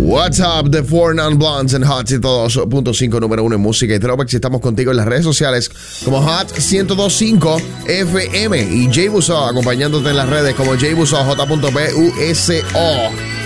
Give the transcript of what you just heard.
What's up, The Four Non-Blondes en Hot 102.5, número 1 en música y throwbacks. Estamos contigo en las redes sociales como Hot 102.5 FM y Jay Buso acompañándote en las redes como Jay Buso, J.Buso.